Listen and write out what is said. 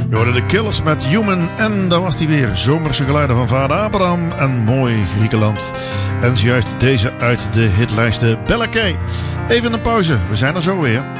Je hoorde de Killers met Human en daar was die weer. Zomerse geluiden van vader Abraham en mooi Griekenland. En zojuist deze uit de hitlijsten Bella Kay. Even een pauze, we zijn er zo weer.